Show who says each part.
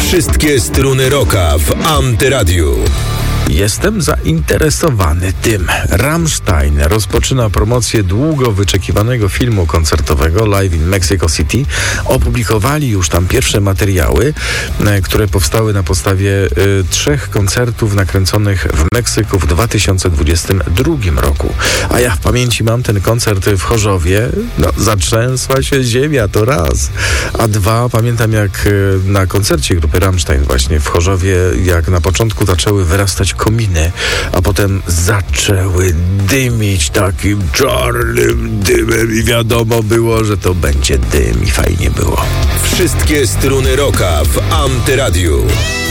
Speaker 1: Wszystkie struny rocka w Antyradiu.
Speaker 2: Jestem zainteresowany tym. Rammstein rozpoczyna promocję długo wyczekiwanego filmu koncertowego Live in Mexico City. Opublikowali już tam pierwsze materiały, które powstały na podstawie 3 koncertów nakręconych w Meksyku w 2022 roku. A ja w pamięci mam ten koncert w Chorzowie. Zatrzęsła się ziemia, to raz. A 2, pamiętam jak na koncercie grupy Rammstein właśnie w Chorzowie, jak na początku zaczęły wyrastać kominy, a potem zaczęły dymić takim czarnym dymem i wiadomo było, że to będzie dym i fajnie było.
Speaker 1: Wszystkie struny rocka w Antyradiu.